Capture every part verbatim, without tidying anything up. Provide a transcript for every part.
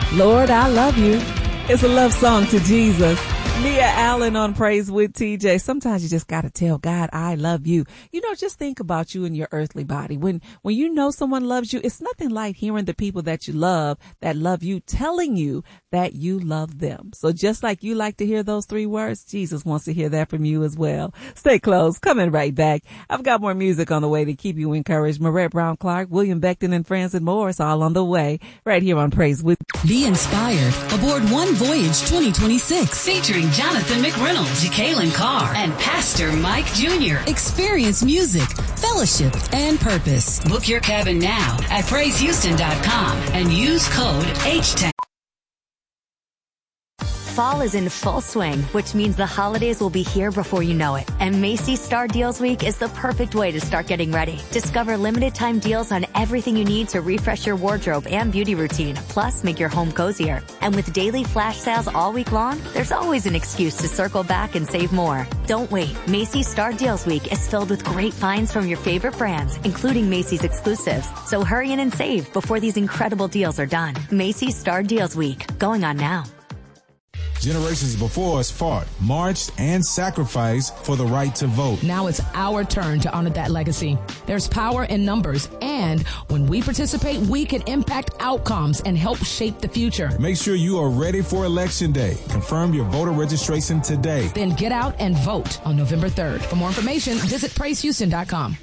Lord, I love you. It's a love song to Jesus. Nia Allen on Praise with T J. Sometimes you just got to tell God, I love you. You know, just think about you and your earthly body. When, when you know someone loves you, it's nothing like hearing the people that you love, that love you, telling you that you love them. So just like you like to hear those three words, Jesus wants to hear that from you as well. Stay close. Coming right back. I've got more music on the way to keep you encouraged. Marette Brown Clark, William Beckton, and Friends and more. It's all on the way right here on Praise with. Be inspired aboard One Voyage twenty twenty-six. Featuring Jonathan McReynolds, Jacqueline Carr, and Pastor Mike Junior Experience music, fellowship, and purpose. Book your cabin now at praise houston dot com and use code H ten. Fall is in full swing, which means the holidays will be here before you know it. And Macy's Star Deals Week is the perfect way to start getting ready. Discover limited time deals on everything you need to refresh your wardrobe and beauty routine, plus make your home cozier. And with daily flash sales all week long, there's always an excuse to circle back and save more. Don't wait. Macy's Star Deals Week is filled with great finds from your favorite brands, including Macy's exclusives. So hurry in and save before these incredible deals are done. Macy's Star Deals Week, going on now. Generations before us fought, marched, and sacrificed for the right to vote. Now it's our turn to honor that legacy. There's power in numbers, and when we participate, we can impact outcomes and help shape the future. Make sure you are ready for Election Day. Confirm your voter registration today. Then get out and vote on November third. For more information, visit praise houston dot com.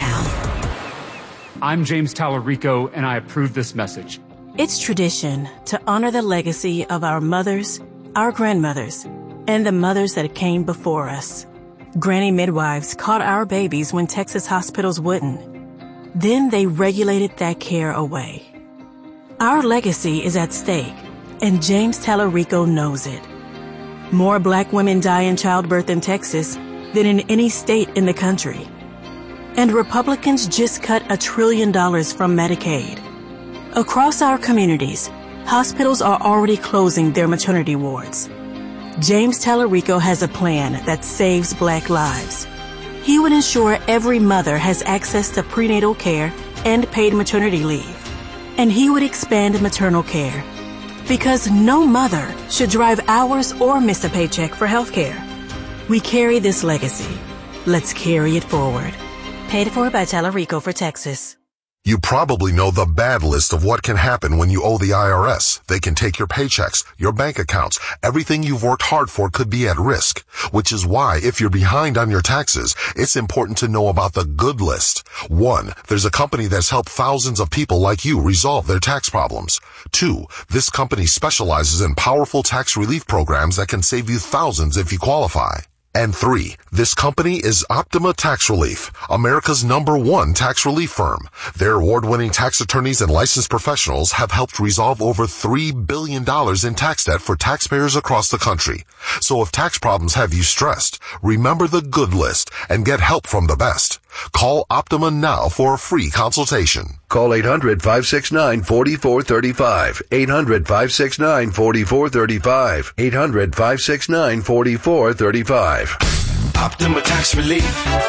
I'm James Tallarico, and I approve this message. It's tradition to honor the legacy of our mothers, our grandmothers, and the mothers that came before us. Granny midwives caught our babies when Texas hospitals wouldn't. Then they regulated that care away. Our legacy is at stake, and James Tallarico knows it. More black women die in childbirth in Texas than in any state in the country. And Republicans just cut a trillion dollars from Medicaid. Across our communities, hospitals are already closing their maternity wards. James Tallarico has a plan that saves black lives. He would ensure every mother has access to prenatal care and paid maternity leave. And he would expand maternal care. Because no mother should drive hours or miss a paycheck for health care. We carry this legacy. Let's carry it forward. Paid for by Tallarico for Texas. You probably know the bad list of what can happen when you owe the I R S. They can take your paychecks, your bank accounts. Everything you've worked hard for could be at risk, which is why if you're behind on your taxes, it's important to know about the good list. One, there's a company that's helped thousands of people like you resolve their tax problems. Two, this company specializes in powerful tax relief programs that can save you thousands if you qualify. And three, this company is Optima Tax Relief, America's number one tax relief firm. Their award-winning tax attorneys and licensed professionals have helped resolve over three billion dollars in tax debt for taxpayers across the country. So if tax problems have you stressed, remember the good list and get help from the best. Call Optima now for a free consultation. Call eight hundred, five six nine, four four three five. eight hundred, five six nine, four four three five. eight hundred, five six nine, four four three five. Optima Tax Relief.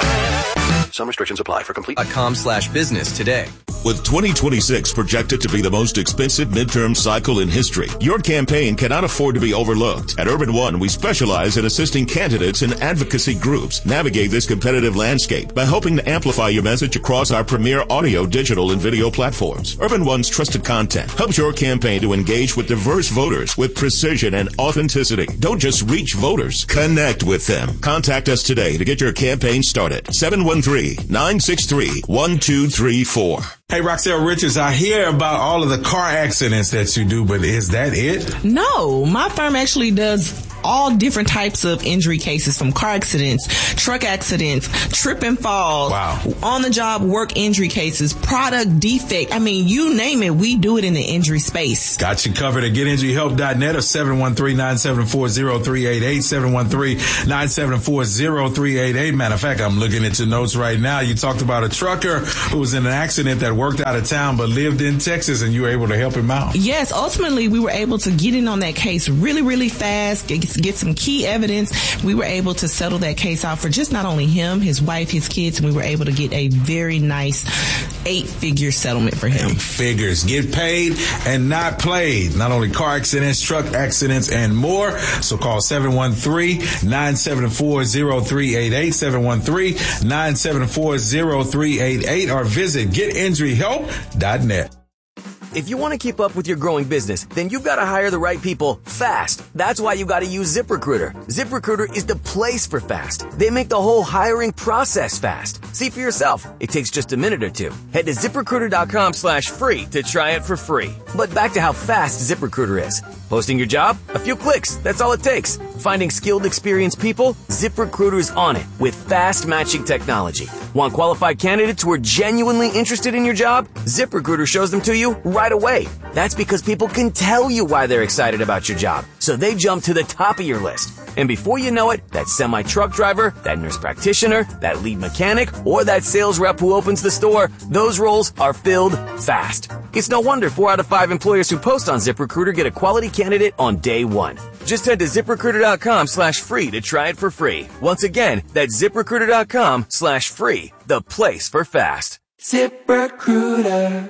Some restrictions apply. For complete .com slash business today. With twenty twenty-six projected to be the most expensive midterm cycle in history, your campaign cannot afford to be overlooked. At Urban One, we specialize in assisting candidates and advocacy groups navigate this competitive landscape by helping to amplify your message across our premier audio, digital, and video platforms. Urban One's trusted content helps your campaign to engage with diverse voters with precision and authenticity. Don't just reach voters, connect with them. Contact us today to get your campaign started. seven one three, nine six three, one two three four. Hey, Roxelle Richards, I hear about all of the car accidents that you do, but is that it? No, my firm actually does all different types of injury cases, from car accidents, truck accidents, trip and falls, wow. on-the-job work injury cases, product defect. I mean, you name it, we do it in the injury space. Got you covered at get injury help dot net or seven one three, nine seven four, zero three eight eight, seven one three, nine seven four, zero three eight eight. Matter of fact, I'm looking at your notes right now. You talked about a trucker who was in an accident that worked out of town but lived in Texas, and you were able to help him out. Yes, ultimately, we were able to get in on that case really, really fast, get some key evidence. We were able to settle that case out for just not only him, his wife, his kids, and we were able to get a very nice eight-figure settlement for him. Eight figures. Get paid and not played. Not only car accidents, truck accidents, and more. So call seven one three, nine seven four, zero three eight eight, seven one three, nine seven four, zero three eight eight, or visit get injury help dot net. If you want to keep up with your growing business, then you've got to hire the right people fast. That's why you got to use ZipRecruiter. ZipRecruiter is the place for fast. They make the whole hiring process fast. See for yourself. It takes just a minute or two. Head to ZipRecruiter.com slash free to try it for free. But back to how fast ZipRecruiter is. Posting your job? A few clicks. That's all it takes. Finding skilled, experienced people? ZipRecruiter's on it with fast matching technology. Want qualified candidates who are genuinely interested in your job? ZipRecruiter shows them to you right away. That's because people can tell you why they're excited about your job. So they jump to the top of your list. And before you know it, that semi-truck driver, that nurse practitioner, that lead mechanic, or that sales rep who opens the store, those roles are filled fast. It's no wonder four out of five employers who post on ZipRecruiter get a quality candidate on day one. Just head to ZipRecruiter.com slash free to try it for free. Once again, that's ZipRecruiter.com slash free, the place for fast. ZipRecruiter.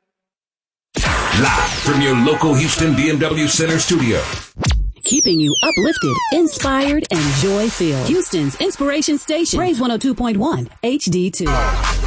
Live from your local Houston B M W Center studio. Keeping you uplifted, inspired, and joy-filled. Houston's inspiration station. Praise one oh two point one H D two.